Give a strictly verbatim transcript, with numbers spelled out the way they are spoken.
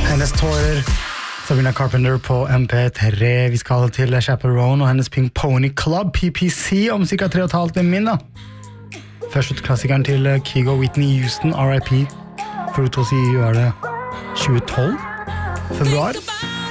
Hennes tårer, Sabrina Carpenter på M P tre. Vi skal til Chaperone og hennes Pink Pony Club, P P C, om cirka tre og et halvt min da. Først ut klassikeren til Kygo Whitney Houston, R I P. For å si, er det tjue tolv? Februar?